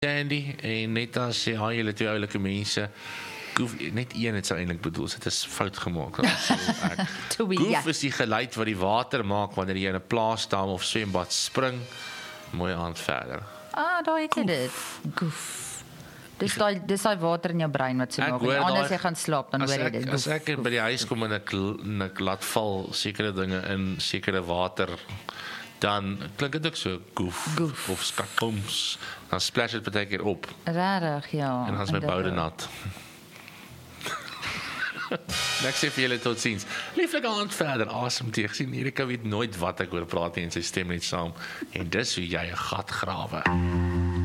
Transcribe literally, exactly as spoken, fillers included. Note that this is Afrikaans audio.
Sandy, en net as sê, ah, julle twee oulike mense, Goof, net een het sou eintlik bedoel, dit is fout gemaak. Goof is die geluid wat die water maak, wanneer jy in 'n plaasdam of swembad spring, mooi aand verder. Ah, daar het jy dit. Goof. Dis daai dis daai water in jou brein wat so maak. Anders jy gaan slaap, dan hoor jy dit. As ek by die huis kom en ek, en ek laat val sekere dinge in sekere water, dan klink dit ook so goof, goof. Of skakooms, dan splash dit baie keer op. Rarig, ja. En dan is my boude nat. Ek sê vir julle tot ziens. Lieflike aand verder, asem teeg. Sien, Erika weet nooit wat ek oor praat en sy stem net saam. En dis hoe jy 'n gat grawe.